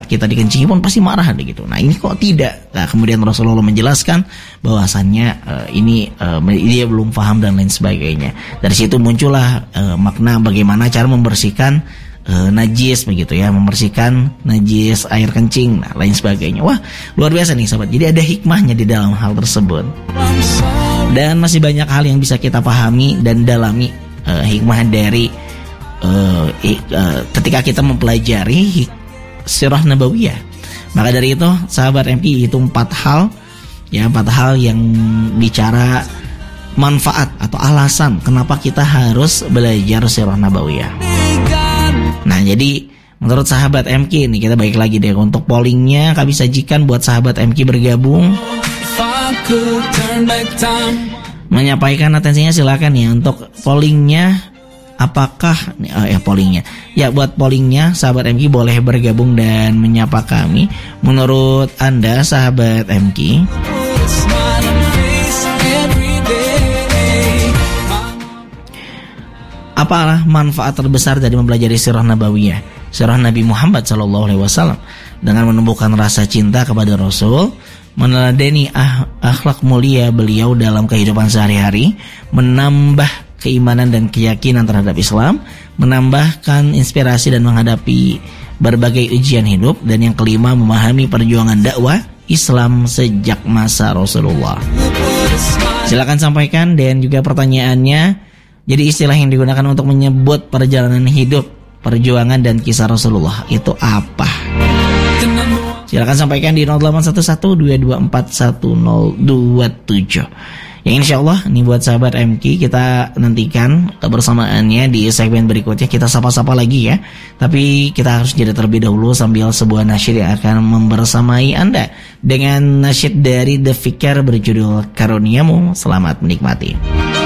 kita dikencingi pun pasti marah gitu. Nah ini kok tidak. Nah kemudian Rasulullah menjelaskan bahwasannya dia belum paham dan lain sebagainya. Dari situ muncullah makna bagaimana cara membersihkan najis begitu ya, membersihkan najis air kencing, nah lain sebagainya. Wah luar biasa nih sahabat. Jadi ada hikmahnya di dalam hal tersebut. Dan masih banyak hal yang bisa kita pahami dan dalami hikmah dari ketika kita mempelajari Sirah Nabawiyah. Maka dari itu sahabat MK itu 4 hal yang bicara manfaat atau alasan kenapa kita harus belajar Sirah Nabawiyah. Nah jadi menurut sahabat MK ini kita balik lagi deh untuk pollingnya. Kami sajikan buat sahabat MK bergabung, menyampaikan atensinya, silakan ya untuk pollingnya. Apakah pollingnya? Ya buat pollingnya sahabat MK boleh bergabung dan menyapa kami. Menurut Anda sahabat MK, apalah manfaat terbesar dari mempelajari Sirah Nabawiyah, Sirah Nabi Muhammad SAW, dengan menumbuhkan rasa cinta kepada Rasul, meneladani akhlak mulia beliau dalam kehidupan sehari-hari, menambah keimanan dan keyakinan terhadap Islam, menambahkan inspirasi dan menghadapi berbagai ujian hidup, dan yang kelima memahami perjuangan dakwah Islam sejak masa Rasulullah. Silakan sampaikan dan juga pertanyaannya. Jadi istilah yang digunakan untuk menyebut perjalanan hidup, perjuangan dan kisah Rasulullah itu apa? Silakan sampaikan di 081122411027. Yang insya Allah ini buat sahabat MK, kita nantikan kebersamaannya di segmen berikutnya. Kita sapa-sapa lagi ya. Tapi kita harus jeda terlebih dahulu sambil sebuah nasyid yang akan membersamai Anda dengan nasyid dari The Fikar berjudul Karuniamu. Selamat menikmati.